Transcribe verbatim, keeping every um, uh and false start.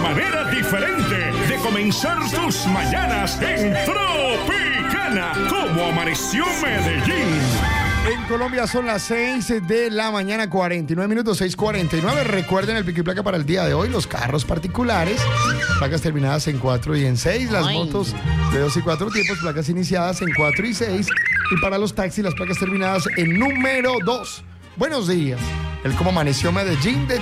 manera diferente de comenzar tus mañanas en Tropicana. ¿Cómo amaneció Medellín? En Colombia son las seis de la mañana, cuarenta y nueve minutos, seis cuarenta y nueve. Recuerden el pico y placa para el día de hoy, los carros particulares, placas terminadas en cuatro y en seis, las Ay. motos de dos y cuatro tiempos, placas iniciadas en cuatro y seis, y para los taxis, las placas terminadas en número dos. Buenos días. El cómo amaneció Medellín de